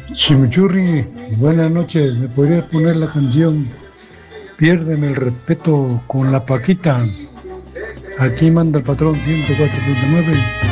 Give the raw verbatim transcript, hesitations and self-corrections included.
Chimichurri, buenas noches. ¿Me podrías poner la canción Piérdeme el respeto con la Paquita? Aquí manda el patrón ciento cuatro punto nueve.